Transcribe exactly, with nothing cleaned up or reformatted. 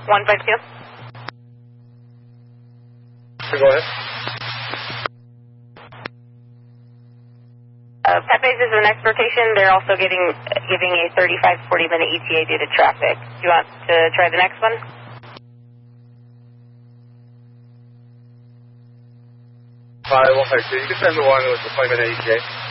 one five two. Go ahead. Uh, Pepe's is the next rotation. They're also getting giving a thirty-five, forty minute E T A due to traffic. Do you want to try the next one? Five, one five two. You can send me one with the twenty minute E T A.